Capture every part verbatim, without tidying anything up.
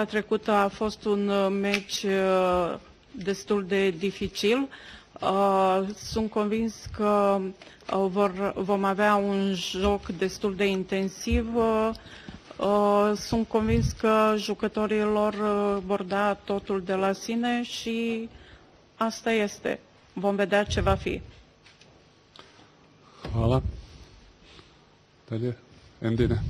trecută a fost un meci destul de dificil. Sunt convins că vor, vom avea un joc destul de intensiv. Sunt convins că jucătorii lor vor da totul de la sine și asta este. Vom vedea ce va fi. Hvala. Dalje, Endine.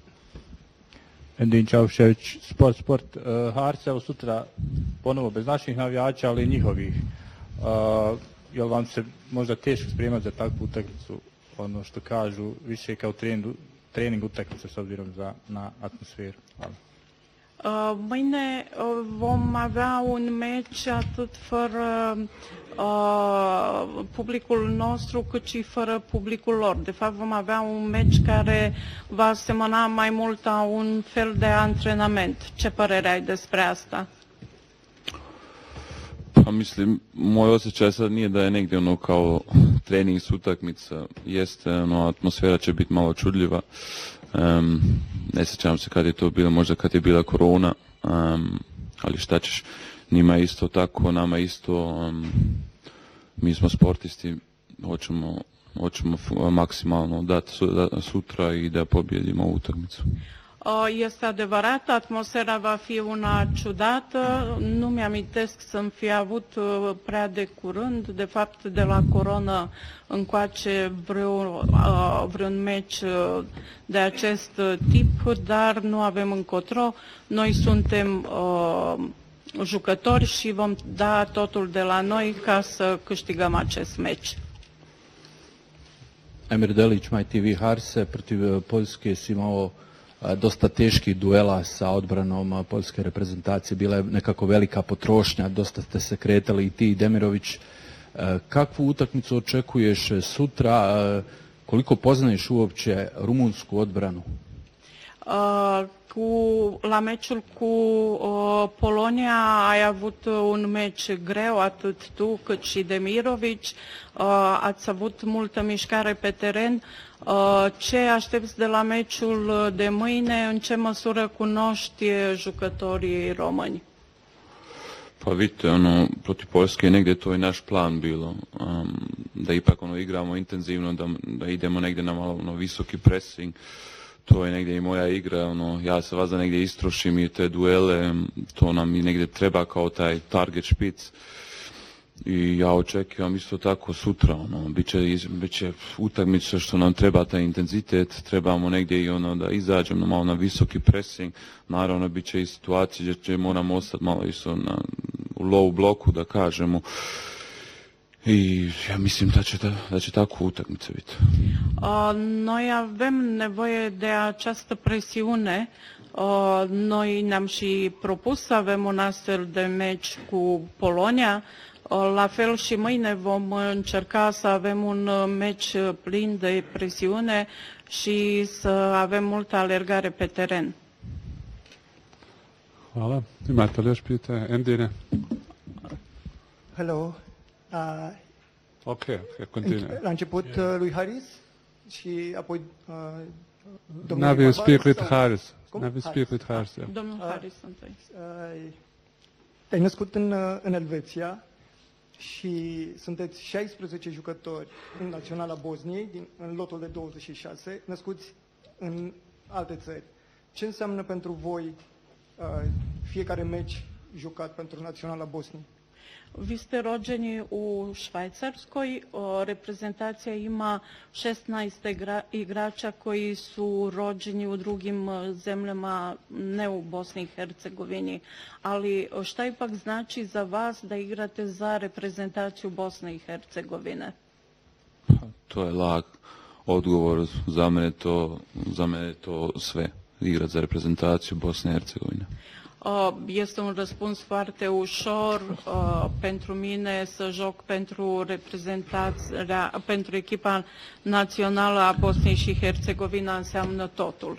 Endin Čaušević, Sport, Sport. Uh, Harce, evo sutra ponovo bez naših navijača, ali i njihovih. Uh, jel vam se možda teško spremati za takvu utakmicu, ono što kažu, više kao trening, trening utakmice s obzirom za, na atmosferu? Hvala. Uh, mâine uh, vom avea un meci atât fără uh, publicul nostru cât și fără publicul lor. De fapt vom avea un meci care va asemăna mai mult a un fel de antrenament. Ce părere ai despre asta? Pa mislim, moj osjećaj sad nije da je negdje ono kao trening s utakmica. Jeste, ono, atmosfera će biti malo čudljiva. Um, ne sjećam se kad je to bilo, možda kad je bila korona, um, ali šta ćeš, njima isto tako, nama isto, um, mi smo sportisti, hoćemo, hoćemo maksimalno dati sutra i da pobjedimo utakmicu. Este adevărat, atmosfera va fi una ciudată, nu mi-amintesc să-mi fi avut prea de curând, de fapt de la coronă încoace vreo, vreun meci de acest tip, dar nu avem încotro. Noi suntem uh, jucători și vom da totul de la noi ca să câștigăm acest meci. Emir Delić, My T V. Harse, protiv Poljske si imao dosta teških duela sa odbranom poljske reprezentacije, bila je nekako velika potrošnja, dosta ste se kretali i ti i Demirović. Kakvu utakmicu očekuješ sutra? Koliko poznaješ uopće rumunsku odbranu? Uh, cu, la meciul cu uh, Polonia ai avut un meci greu, atât tu cât și Demirović. Uh, ați avut multă mișcare pe teren. Uh, ce aștepți de la meciul de mâine? În ce măsură cunoști jucătorii români? Pa vidite, ono, protiv Poljske negdje to je naš plan bilo, um, da ipak ono igramo intenzivno, da, da idemo negdje na malo ono, visoki pressing. To je negdje i moja igra, ono, ja se vazda negdje istrošim i te duele, to nam i negdje treba kao taj target špic. I ja očekujem isto tako sutra, ono, bit će, bit će utakmica što nam treba taj intenzitet, trebamo negdje i ono da izađemo malo na visoki pressing, naravno bit će i situacije gdje moramo ostati malo isto na, u low bloku da kažemo. I ja mislim da će, da, da će tako utakmica biti. Uh, noi avem nevoie de această presiune. Uh, noi ne-am și propus să avem un astfel de meci cu Polonia. Uh, la fel și mâine vom încerca să avem un meci plin de presiune și să avem multă alergare pe teren. Hvala. Imate li još pitanja? Endine? Hello. Uh, ok, ok, continue. La început yeah. lui Harris și apoi uh, domnul Now we speak with sau... Harris. Cum? Now we speak with Harris. Yeah. Domnul Harris întâi. Uh, te-ai născut în, în Elveția și sunteți șaisprezece jucători în Naționala Bosniei, din, în lotul de douăzeci și șase, născuți în alte țări. Ce înseamnă pentru voi uh, fiecare meci jucat pentru Naționala Bosniei? Vi ste rođeni u Švajcarskoj, reprezentacija ima šesnaest igrača koji su rođeni u drugim zemljama, ne u Bosni i Hercegovini, ali šta ipak znači za vas da igrate za reprezentaciju Bosne i Hercegovine? To je lag odgovor, za mene to, za mene to sve, igrat za reprezentaciju Bosne i Hercegovine. Este un răspuns foarte ușor. Pentru mine să joc pentru reprezentarea, pentru echipa națională a Bosniei și Herțegovina înseamnă totul.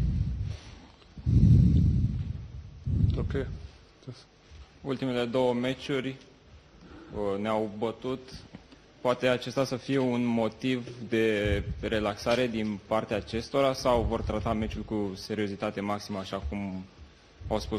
Ok. Ultimele două meciuri ne-au bătut. Poate acesta să fie un motiv de relaxare din partea acestora sau vor trata meciul cu seriozitate maximă, așa cum au spus